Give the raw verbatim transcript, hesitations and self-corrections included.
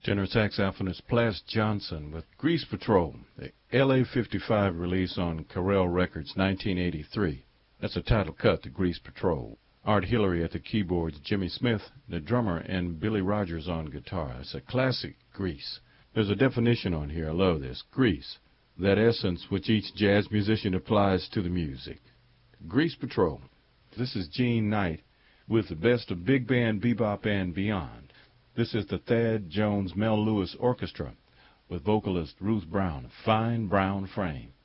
Tenor saxophonist Plas Johnson with Grease Patrol, the L A fifty-five release on Carell Records, nineteen eighty-three. That's a title cut to Grease Patrol. Art Hillary at the keyboards, Jimmy Smith, the drummer, and Billy Rogers on guitar. It's a classic, Grease. There's a definition on here. I love this. Grease, that essence which each jazz musician applies to the music. Grease Patrol. This is Gene Knight with the best of big band, bebop, and beyond. This is the Thad Jones Mel Lewis Orchestra with vocalist Ruth Brown, Fine Brown Frame.